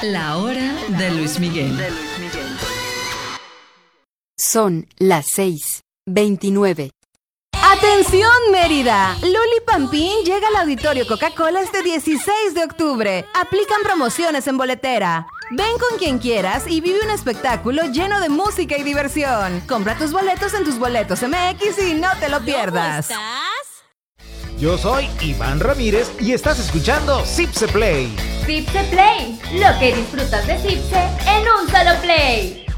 La hora de Luis Miguel. Son las 6:29. ¡Atención, Mérida! Luli Pampín llega al Auditorio Coca-Cola este 16 de octubre. Aplican promociones en boletera. Ven con quien quieras y vive un espectáculo lleno de música y diversión. Compra tus boletos en Tus Boletos MX y no te lo pierdas. ¿Cómo estás? Yo soy Iván Ramírez y estás escuchando Zipse Play. Zipse Play, lo que disfrutas de Zipse en un solo play.